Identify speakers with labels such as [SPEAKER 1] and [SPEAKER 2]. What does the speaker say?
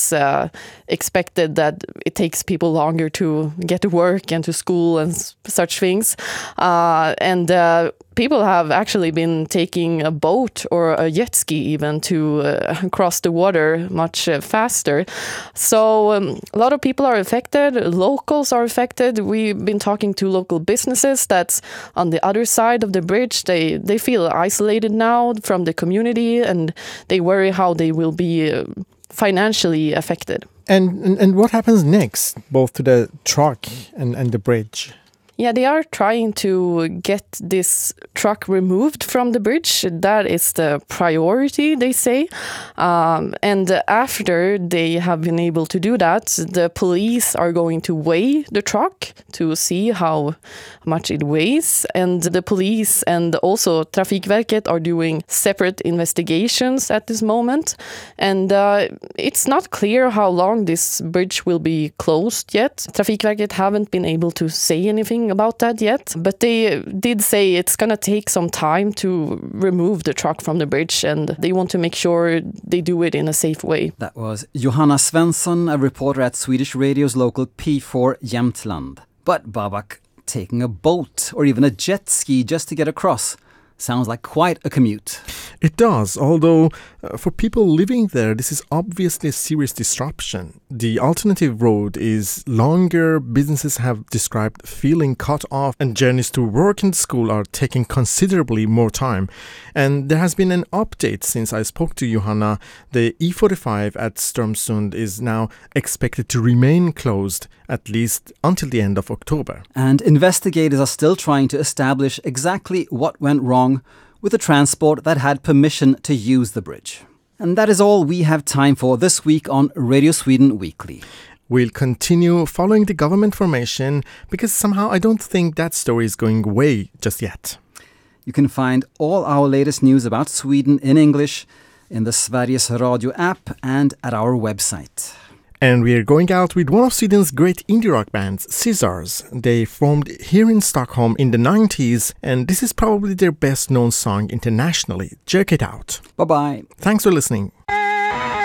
[SPEAKER 1] it's expected that it takes people longer to get to work and to school and such things. And people have actually been taking a boat or a jet ski even to cross the water much faster. So a lot of people are affected. Locals are affected. We've been talking to local businesses that's on the other side of the bridge. They feel isolated now from the community, and they worry how they will be financially affected.
[SPEAKER 2] And what happens next, both to the truck and the bridge?
[SPEAKER 1] Yeah, they are trying to get this truck removed from the bridge. That is the priority, they say. And after they have been able to do that, the police are going to weigh the truck to see how much it weighs. And the police and also Trafikverket are doing separate investigations at this moment. And it's not clear how long this bridge will be closed yet. Trafikverket haven't been able to say anything about that yet, but they did say it's going to take some time to remove the truck from the bridge, and they want to make sure they do it in a safe way.
[SPEAKER 3] That was Johanna Svensson, a reporter at Swedish radio's local P4 Jämtland. But Babak, taking a boat or even a jet ski just to get across sounds like quite a commute.
[SPEAKER 2] It does, although for people living there, this is obviously a serious disruption. The alternative road is longer, businesses have described feeling cut off, and journeys to work and school are taking considerably more time. And there has been an update since I spoke to Johanna. The E45 at Strömsund is now expected to remain closed at least until the end of October.
[SPEAKER 3] And investigators are still trying to establish exactly what went wrong with the transport that had permission to use the bridge. And that is all we have time for this week on Radio Sweden Weekly.
[SPEAKER 2] We'll continue following the government formation because somehow I don't think that story is going away just yet.
[SPEAKER 3] You can find all our latest news about Sweden in English in the Sveriges Radio app and at our website.
[SPEAKER 2] And we're going out with one of Sweden's great indie rock bands, Scissors. They formed here in Stockholm in the 90s, and this is probably their best known song internationally. Check it out.
[SPEAKER 3] Bye-bye.
[SPEAKER 2] Thanks for listening.